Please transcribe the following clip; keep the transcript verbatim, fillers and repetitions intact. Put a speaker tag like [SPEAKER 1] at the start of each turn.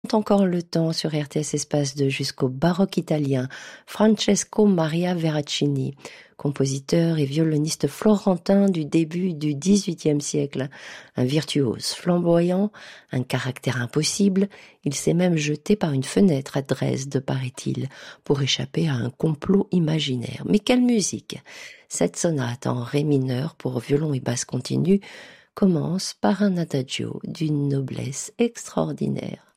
[SPEAKER 1] Encore le temps sur R T S Espace deux jusqu'au baroque italien, Francesco Maria Veracini, compositeur et violoniste florentin du début du dix-huitième siècle. Un virtuose flamboyant, un caractère impossible, il s'est même jeté par une fenêtre à Dresde, paraît-il, pour échapper à un complot imaginaire. Mais quelle musique! Cette sonate en ré mineur pour violon et basse continue commence par un adagio d'une noblesse extraordinaire.